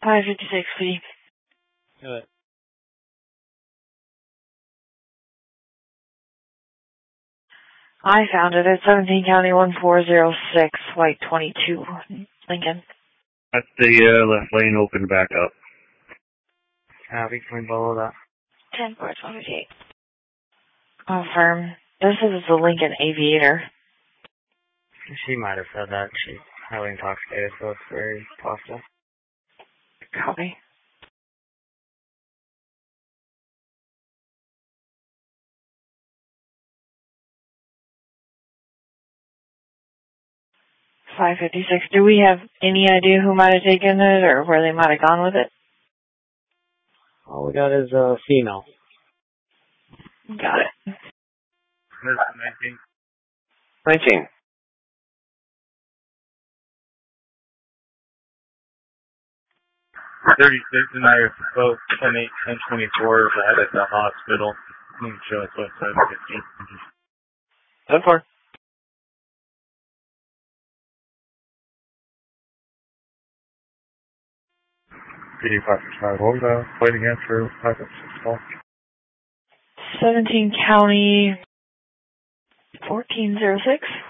556, please. Good. I found it at 17 County 1406, White 22, Lincoln. That's the left lane open back up. Copy, can we follow that? 10-4-28. Confirm. This is the Lincoln Aviator. She might have said that. She's highly intoxicated, so it's very possible. Copy. $556. Do we have any idea who might have taken it or where they might have gone with it? All we got is a female. Got it. 19. 19. 36 and I are both 10-8, 10-24 at the hospital. You can show us what 715. 10-4. PD 565. What was that? Wait again for 556 call. 17 County 1406.